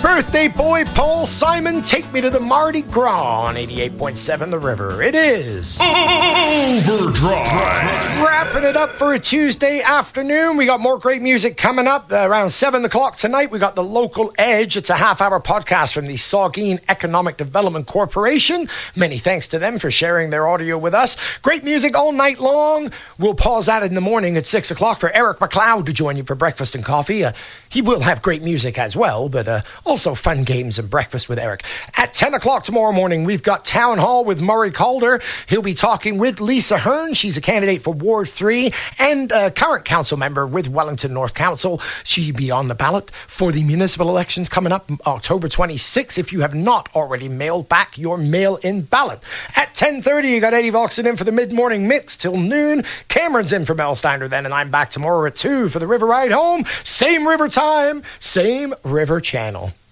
Birthday boy Paul Simon, take me to the Mardi Gras on 88.7 The River. It is Overdrive. Wrapping it up for a Tuesday afternoon. We got more great music coming up around 7 o'clock tonight. We got The Local Edge. It's a half-hour podcast from the Saugeen Economic Development Corporation. Many thanks to them for sharing their audio with us. Great music all night long. We'll pause that in the morning at 6 o'clock for Eric McLeod to join you for breakfast and coffee. He will have great music as well, but also fun games and breakfast with Eric. At 10 o'clock tomorrow morning, we've got Town Hall with Murray Calder. He'll be talking with Lisa Hearn. She's a candidate for Ward 3 and a current council member with Wellington North Council. She'll be on the ballot for the municipal elections coming up October 26 if you have not already mailed back your mail-in ballot. At 10:30, you got Eddie Voxon in for the mid-morning mix till noon. Cameron's in for Mel Steiner then, and I'm back tomorrow at 2 for the River Ride Home. Same river time, same river channel.